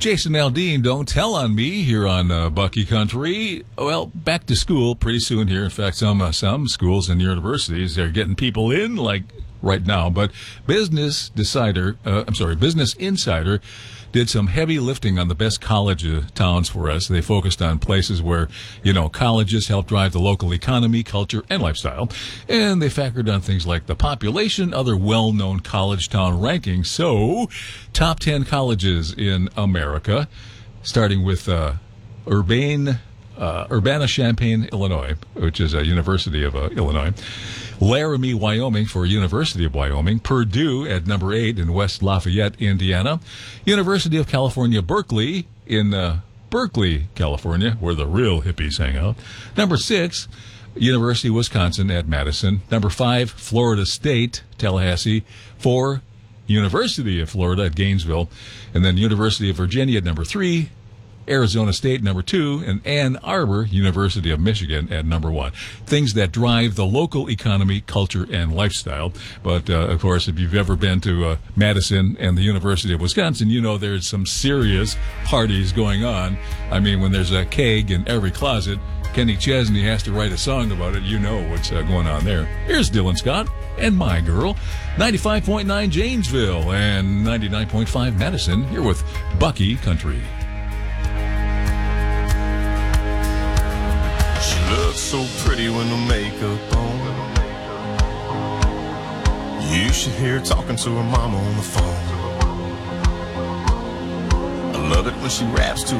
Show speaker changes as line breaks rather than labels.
Jason Aldean, don't tell on me here on Bucky Country. Well, back to school pretty soon here. In fact, some schools and universities, they're getting people in like right now. But Business Insider did some heavy lifting on the best college towns for us. They focused on places where, colleges help drive the local economy, culture, and lifestyle. And they factored on things like the population, other well-known college town rankings. So, top 10 colleges in America, starting with Urbana-Champaign, Illinois, which is a University of Illinois. Laramie, Wyoming for University of Wyoming. Purdue at number 8 in West Lafayette, Indiana. University of California, Berkeley in Berkeley, California, where the real hippies hang out. Number 6, University of Wisconsin at Madison. Number 5, Florida State, Tallahassee. 4, University of Florida at Gainesville. And then University of Virginia at number 3. Arizona State, number 2, and Ann Arbor, University of Michigan, at number 1. Things that drive the local economy, culture, and lifestyle. But, of course, if you've ever been to Madison and the University of Wisconsin, you know there's some serious parties going on. I mean, when there's a keg in every closet, Kenny Chesney has to write a song about it. You know what's going on there. Here's Dylan Scott and My Girl. 95.9 Janesville and 99.5 Madison, here with Bucky Country.
Looks so pretty with no makeup on. You should hear her talking to her mama on the phone. I love it when she raps to